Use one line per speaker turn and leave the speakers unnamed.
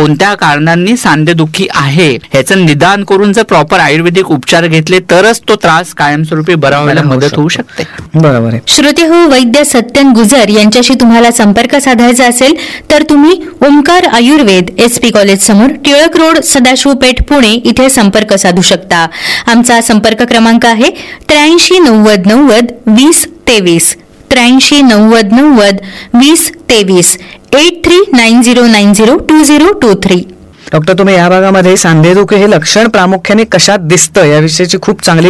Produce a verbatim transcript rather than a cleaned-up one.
कोणत्या कारणांनी सांधेदुखी आहे ह्याचं निदान करून जर प्रॉपर आयुर्वेदिक उपचार घेतले तरच तो त्रास कायमस्वरूपी बरा व्हायला मदत होऊ शकते.
बरोबर आहे.
श्रोते हो, वैद्य सत्यन गुजर यांच्याशी तुम्हाला संपर्क साधायचा असेल तर तुम्ही Omkar Ayurveda S P college समोर टिळक रोड, सदाशिव पेठ, पुणे इथे संपर्क साधू शकता. आमचा संपर्क क्रमांक आहे त्र्याऐंशी नव्वद नव्वद वीस तेवीस त्र्याऐंशी नव्वद नव्वद वीस तेवीस eight three nine zero nine zero to zero to three.
Doctor, तुम्ही या भागामध्ये सांधेदुखी हे लक्षण प्रामुख्याने कशात दिसतं याविषयीची खूप चांगली